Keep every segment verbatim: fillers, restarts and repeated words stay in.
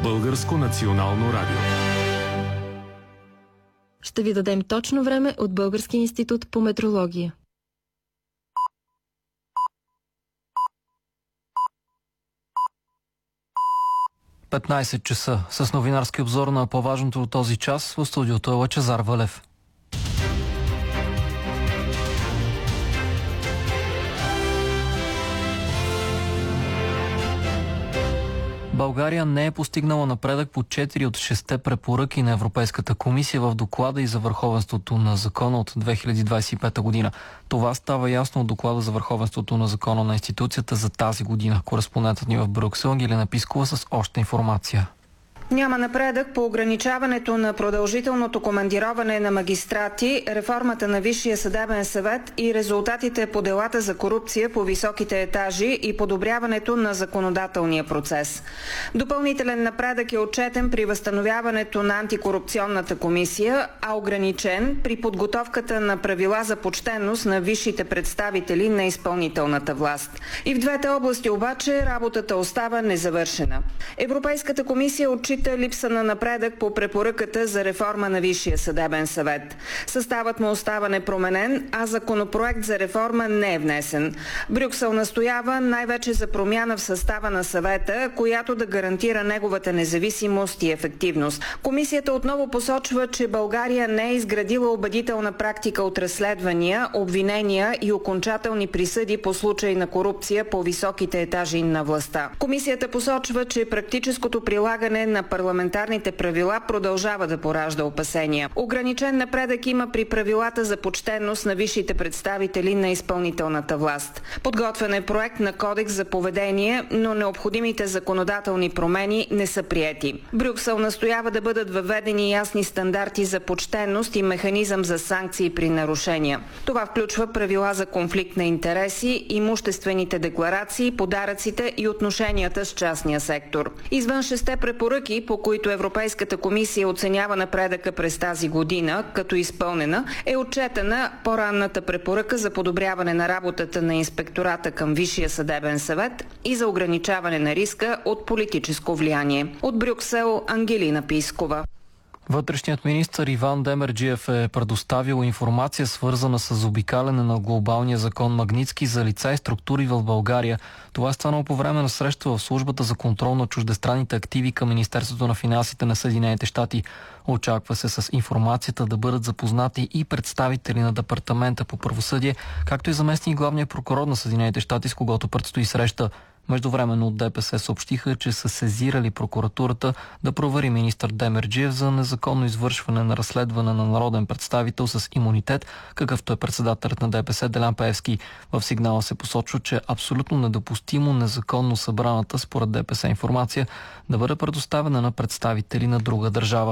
Българско национално радио. Ще ви дадем точно време от Българския институт по метрология. петнайсет часа. С новинарски обзор на по-важното от този час в студиото е Лъчезар Валев. България не е постигнала напредък по четири от шестте препоръки на Европейската комисия в доклада и за върховенството на закона от две хиляди двадесет и пета година. Това става ясно от доклада за върховенството на закона на институцията за тази година. Кореспондентът ни в Брюксел Ангелина Пискова с още информация. Няма напредък по ограничаването на продължителното командироване на магистрати, реформата на Висшия съдебен съвет и резултатите по делата за корупция по високите етажи и подобряването на законодателния процес. Допълнителен напредък е отчетен при възстановяването на антикорупционната комисия, а ограничен при подготовката на правила за почтенност на висшите представители на изпълнителната власт. И в двете области обаче работата остава незавършена. Европейската комисия отчита липса на напредък по препоръката за реформа на Висшия съдебен съвет. Съставът му остава непроменен, а законопроект за реформа не е внесен. Брюксел настоява най-вече за промяна в състава на съвета, която да гарантира неговата независимост и ефективност. Комисията отново посочва, че България не е изградила убедителна практика от разследвания, обвинения и окончателни присъди по случаи на корупция по високите етажи на властта. Комисията посочва, че практическото прилагане на парламентарните правила продължава да поражда опасения. Ограничен напредък има при правилата за почтенност на висшите представители на изпълнителната власт. Подготвен е проект на кодекс за поведение, но необходимите законодателни промени не са приети. Брюксел настоява да бъдат въведени ясни стандарти за почтенност и механизъм за санкции при нарушения. Това включва правила за конфликт на интереси, имуществените декларации, подаръците и отношенията с частния сектор. Извън шесте препоръки, по които Европейската комисия оценява напредъка през тази година, като изпълнена, е отчетена по-ранната препоръка за подобряване на работата на инспектората към Висшия съдебен съвет и за ограничаване на риска от политическо влияние. От Брюксел Ангелина Пискова. Вътрешният министър Иван Демерджиев е предоставил информация, свързана с заобикаляне на глобалния закон Магнитски за лица и структури в България. Това е станало по време на среща в службата за контрол на чуждестранните активи към Министерството на финансите на Съединените щати. Очаква се с информацията да бъдат запознати и представители на Департамента по правосъдие, както и заместник главния прокурор на Съединените щати, с когото предстои среща. Междувременно от ДПС съобщиха, че са сезирали прокуратурата да провери министър Демерджиев за незаконно извършване на разследване на народен представител с имунитет, какъвто е председателят на ДПС Делян Пеевски. В сигнала се посочва, че е абсолютно недопустимо незаконно събраната според ДПС информация да бъде предоставена на представители на друга държава.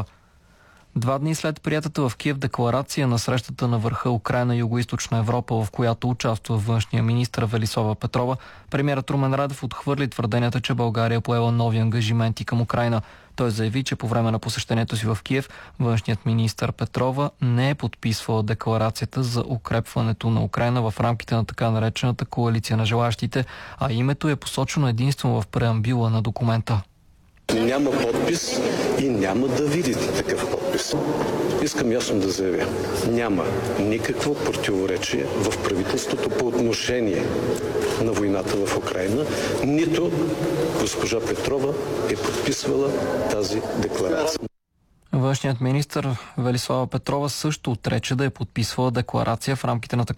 Два дни след приятата в Киев декларация на срещата на върха Украйна Югоизточна Европа, в която участва външния министър Велислава Петрова, премиерът Румен Радев отхвърли твърденията, че България поела нови ангажименти към Украйна. Той заяви, че по време на посещението си в Киев външният министър Петрова не е подписвала декларацията за укрепването на Украйна в рамките на така наречената коалиция на желащите, а името е посочено единствено в преамбюла на документа. Няма подпис и няма да видите такъв подпис. Искам ясно да заявя. Няма никакво противоречие в правителството по отношение на войната в Украйна. Нито госпожа Петрова е подписвала тази декларация. Външният министър Велислава Петрова също отрече да е подписвала декларация в рамките на така